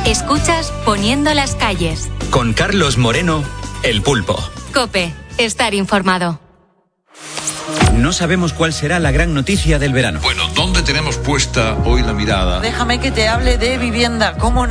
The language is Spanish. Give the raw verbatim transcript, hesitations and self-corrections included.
Escuchas Poniendo las calles. Con Carlos Moreno, El Pulpo. COPE. Estar informado. No sabemos cuál será la gran noticia del verano. Bueno, ¿dónde tenemos puesta hoy la mirada? Déjame que te hable de vivienda, ¿cómo no?